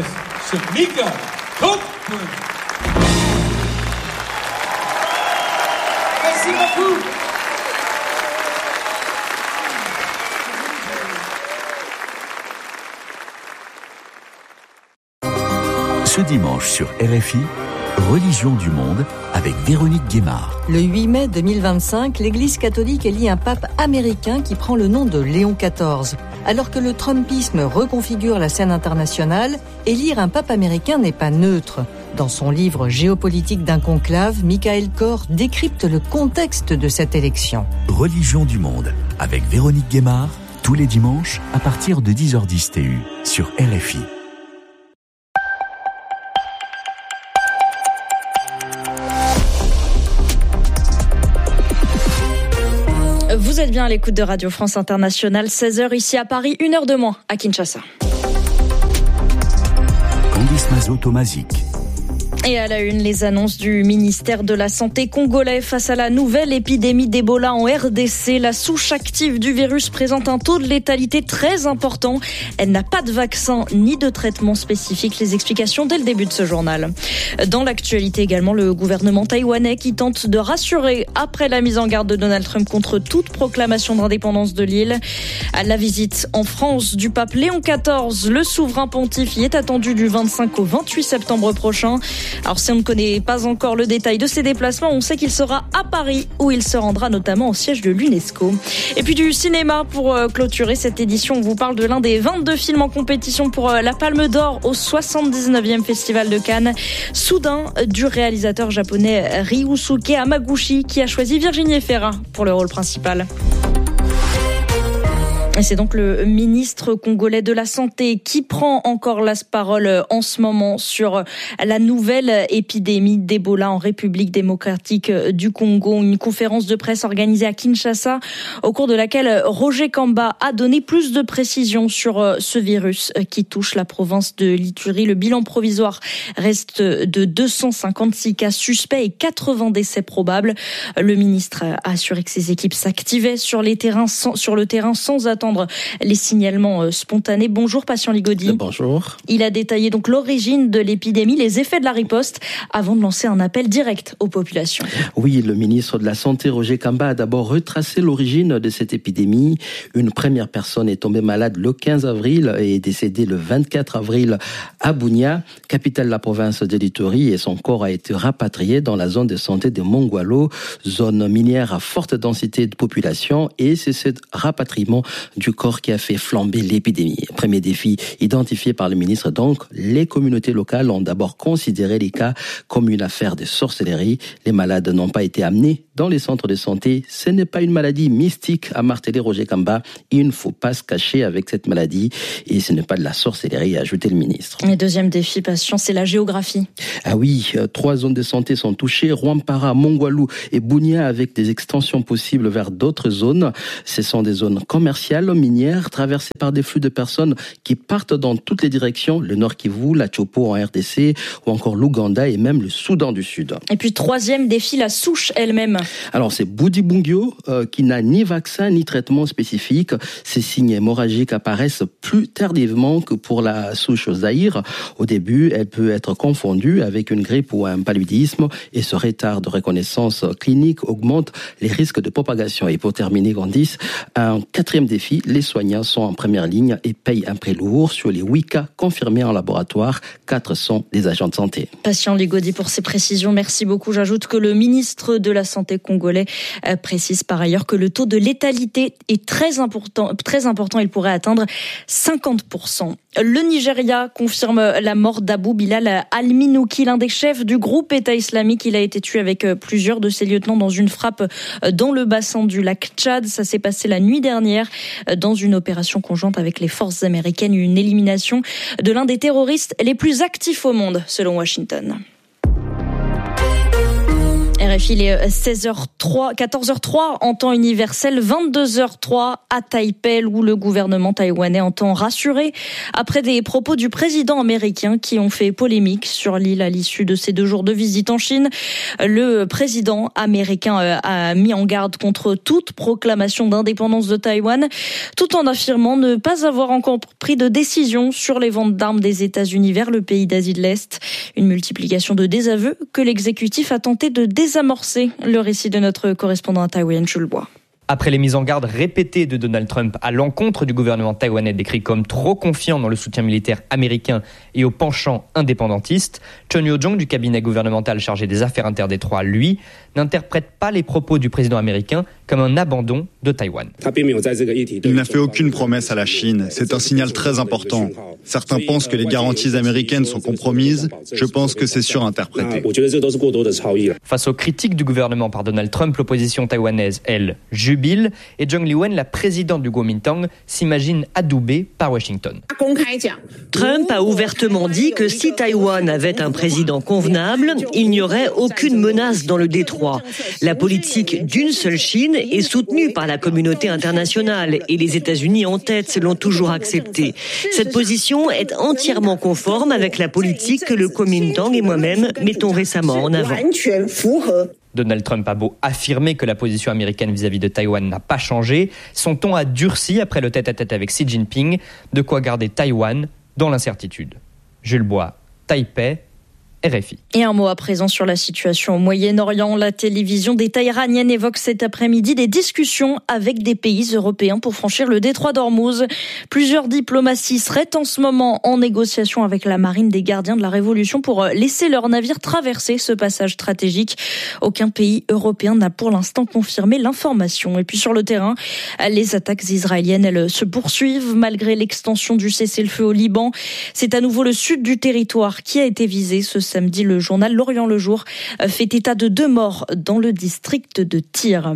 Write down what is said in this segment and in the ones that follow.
Shamika Copeland. Merci beaucoup. Ce dimanche sur RFI, Religion du monde avec Véronique Guémard. Le 8 mai 2025, l'Église catholique élit un pape américain qui prend le nom de Léon XIV. Alors que le trumpisme reconfigure la scène internationale, élire un pape américain n'est pas neutre. Dans son livre Géopolitique d'un conclave, Michael Kor décrypte le contexte de cette élection. Religion du monde avec Véronique Guémard, tous les dimanches à partir de 10h10 TU sur RFI. Vous êtes bien à l'écoute de Radio France Internationale, 16h ici à Paris, 1h de moins à Kinshasa. Candice Mazot-Tomazic. Et à la une, les annonces du ministère de la Santé congolais face à la nouvelle épidémie d'Ebola en RDC. La souche active du virus présente un taux de létalité très important. Elle n'a pas de vaccin ni de traitement spécifique. Les explications dès le début de ce journal. Dans l'actualité également, le gouvernement taïwanais qui tente de rassurer après la mise en garde de Donald Trump contre toute proclamation d'indépendance de l'île. À la visite en France du pape Léon XIV, le souverain pontife y est attendu du 25 au 28 septembre prochain. Alors si on ne connaît pas encore le détail de ses déplacements, on sait qu'il sera à Paris où il se rendra notamment au siège de l'UNESCO. Et puis du cinéma pour clôturer cette édition, on vous parle de l'un des 22 films en compétition pour la Palme d'Or au 79e Festival de Cannes. Soudain, du réalisateur japonais Ryusuke Hamaguchi qui a choisi Virginie Efira pour le rôle principal. Et c'est donc le ministre congolais de la Santé qui prend encore la parole en ce moment sur la nouvelle épidémie d'Ebola en République démocratique du Congo. Une conférence de presse organisée à Kinshasa au cours de laquelle Roger Kamba a donné plus de précisions sur ce virus qui touche la province de l'Ituri. Le bilan provisoire reste de 256 cas suspects et 80 décès probables. Le ministre a assuré que ses équipes s'activaient sur le terrain sans attendre les signalements spontanés. Bonjour, Patient Ligodi. Bonjour. Il a détaillé donc l'origine de l'épidémie, les effets de la riposte, avant de lancer un appel direct aux populations. Oui, le ministre de la Santé, Roger Kamba, a d'abord retracé l'origine de cette épidémie. Une première personne est tombée malade le 15 avril et est décédée le 24 avril à Bunia, capitale de la province de l'Ituri, et son corps a été rapatrié dans la zone de santé de Mongwalo, zone minière à forte densité de population, et c'est ce rapatriement du corps qui a fait flamber l'épidémie. Premier défi identifié par le ministre, donc, les communautés locales ont d'abord considéré les cas comme une affaire de sorcellerie. Les malades n'ont pas été amenés dans les centres de santé. Ce n'est pas une maladie mystique, a martelé Roger Kamba. Il ne faut pas se cacher avec cette maladie et ce n'est pas de la sorcellerie, a ajouté le ministre. Et deuxième défi, Patient, c'est la géographie. Ah oui, 3 zones de santé sont touchées, Rwampara, Mongwalu et Bunia, avec des extensions possibles vers d'autres zones. Ce sont des zones commerciales, minières, traversées par des flux de personnes qui partent dans toutes les directions, le Nord Kivu, la Chopo en RDC, ou encore l'Ouganda et même le Soudan du Sud. Et puis troisième défi, la souche elle-même. Alors c'est Bundibugyo qui n'a ni vaccin ni traitement spécifique. Ces signes hémorragiques apparaissent plus tardivement que pour la souche Zaïre. Au début, elle peut être confondue avec une grippe ou un paludisme et ce retard de reconnaissance clinique augmente les risques de propagation. Et pour terminer, Candice, un quatrième défi, les soignants sont en première ligne et payent un prix lourd. Sur les 8 cas confirmés en laboratoire, 4 sont des agents de santé. Patient Ligodi pour ces précisions, merci beaucoup. J'ajoute que le ministre de la Santé congolais précise par ailleurs que le taux de létalité est très important, il pourrait atteindre 50%. Le Nigeria confirme la mort d'Abou Bilal al-Minouki, l'un des chefs du groupe État islamique. Il a été tué avec plusieurs de ses lieutenants dans une frappe dans le bassin du lac Tchad. Ça s'est passé la nuit dernière dans une opération conjointe avec les forces américaines, une élimination de l'un des terroristes les plus actifs au monde, selon Washington. RFI, il est 14h03 en temps universel, 22h03 à Taipei, où le gouvernement taïwanais entend rassurer après des propos du président américain qui ont fait polémique sur l'île à l'issue de ses 2 jours de visite en Chine. Le président américain a mis en garde contre toute proclamation d'indépendance de Taïwan, tout en affirmant ne pas avoir encore pris de décision sur les ventes d'armes des États-Unis vers le pays d'Asie de l'Est. Une multiplication de désaveux que l'exécutif a tenté de désamorcer. Le récit de notre correspondant à Taïwan, Jules Bois. Après les mises en garde répétées de Donald Trump à l'encontre du gouvernement taïwanais décrit comme trop confiant dans le soutien militaire américain et au penchant indépendantiste, Chun Yo-jong du cabinet gouvernemental chargé des affaires interdétroits, lui, n'interprète pas les propos du président américain comme un abandon de Taïwan. Il n'a fait aucune promesse à la Chine. C'est un signal très important. Certains pensent que les garanties américaines sont compromises. Je pense que c'est surinterprété. Face aux critiques du gouvernement par Donald Trump, l'opposition taïwanaise, elle, jubile. Et Zhang Liwen, la présidente du Kuomintang, s'imagine adoubée par Washington. Trump a ouvertement dit que si Taïwan avait un président convenable, il n'y aurait aucune menace dans le détroit. La politique d'une seule Chine est soutenue par la communauté internationale et les États-Unis en tête l'ont toujours acceptée. Cette position est entièrement conforme avec la politique que le Kuomintang et moi-même mettons récemment en avant. Donald Trump a beau affirmer que la position américaine vis-à-vis de Taïwan n'a pas changé, son ton a durci après le tête-à-tête avec Xi Jinping, de quoi garder Taïwan dans l'incertitude. Jules Bois, Taipei, RFI. Et un mot à présent sur la situation au Moyen-Orient. La télévision d'État iranienne évoque cet après-midi des discussions avec des pays européens pour franchir le détroit d'Ormuz. Plusieurs diplomaties seraient en ce moment en négociation avec la marine des gardiens de la Révolution pour laisser leurs navires traverser ce passage stratégique. Aucun pays européen n'a pour l'instant confirmé l'information. Et puis sur le terrain, les attaques israéliennes, elles se poursuivent malgré l'extension du cessez-le-feu au Liban. C'est à nouveau le sud du territoire qui a été visé ce samedi. Le journal L'Orient le Jour fait état de 2 morts dans le district de Tyr.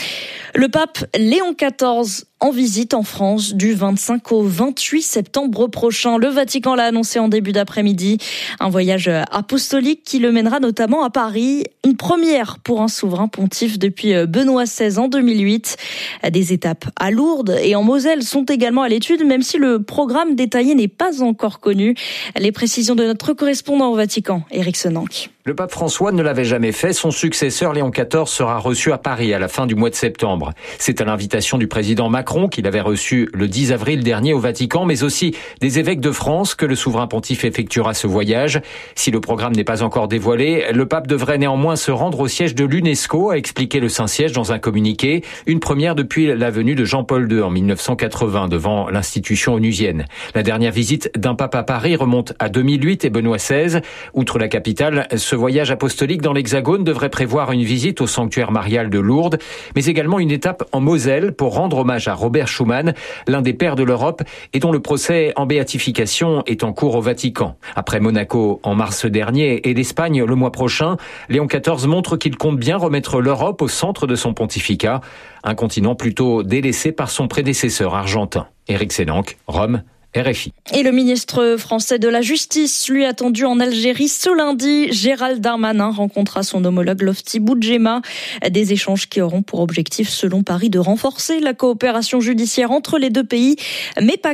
Le pape Léon XIV en visite en France du 25 au 28 septembre prochain. Le Vatican l'a annoncé en début d'après-midi. Un voyage apostolique qui le mènera notamment à Paris. Une première pour un souverain pontife depuis Benoît XVI en 2008. Des étapes à Lourdes et en Moselle sont également à l'étude, même si le programme détaillé n'est pas encore connu. Les précisions de notre correspondant au Vatican, Éric Senanque. Le pape François ne l'avait jamais fait. Son successeur, Léon XIV, sera reçu à Paris à la fin du mois de septembre. C'est à l'invitation du président Macron qu'il avait reçu le 10 avril dernier au Vatican, mais aussi des évêques de France que le souverain pontife effectuera ce voyage. Si le programme n'est pas encore dévoilé, le pape devrait néanmoins se rendre au siège de l'UNESCO, a expliqué le Saint-Siège dans un communiqué. Une première depuis la venue de Jean-Paul II en 1980 devant l'institution onusienne. La dernière visite d'un pape à Paris remonte à 2008 et Benoît XVI. Outre la capitale, ce voyage apostolique dans l'Hexagone devrait prévoir une visite au sanctuaire marial de Lourdes, mais également une étape en Moselle pour rendre hommage à Robert Schuman, l'un des pères de l'Europe et dont le procès en béatification est en cours au Vatican. Après Monaco en mars dernier et l'Espagne le mois prochain, Léon XIV montre qu'il compte bien remettre l'Europe au centre de son pontificat, un continent plutôt délaissé par son prédécesseur argentin. Éric Senanque, Rome, RFI. Et le ministre français de la Justice, lui attendu en Algérie ce lundi, Gérald Darmanin rencontrera son homologue Lofti Boudjema. Des échanges qui auront pour objectif, selon Paris, de renforcer la coopération judiciaire entre les 2 pays, mais pas